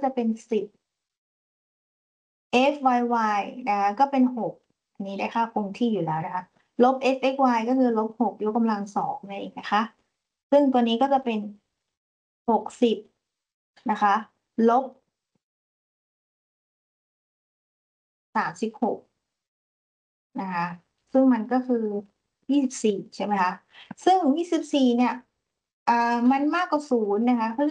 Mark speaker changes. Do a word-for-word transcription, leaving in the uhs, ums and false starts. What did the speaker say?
Speaker 1: จะเป็น สิบ f(y)(y) นะคะก็เป็น หก อันนี้ได้ค่าคงที่อยู่แล้วนะคะ ลบ f(x)(y) ก็คือ ลบ หก ยกกำลัง สอง นั่นเองนะคะ ซึ่งตัวนี้ก็จะเป็น หกสิบ นะคะ ลบ สามสิบหก นะคะ ซึ่งมันก็คือ ยี่สิบสี่ ใช่ไหมคะ ซึ่ง ยี่สิบสี่ เนี่ย อ่า มันมากกว่า ศูนย์ นะคะ เพราะ